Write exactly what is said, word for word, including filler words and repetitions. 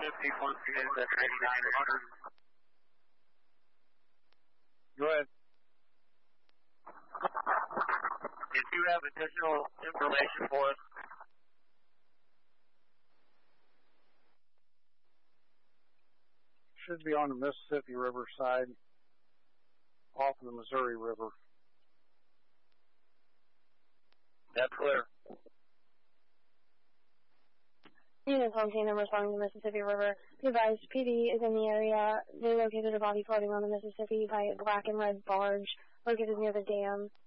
Mississippi, once again, that's eighty-nine hundred. Go ahead. If you have additional information for us, should be on the Mississippi River side, off of the Missouri River. That's clear. Units on scene and responding to the Mississippi River. Be advised, P D is in the area. They located a body floating on the Mississippi by a black and red barge located near the dam.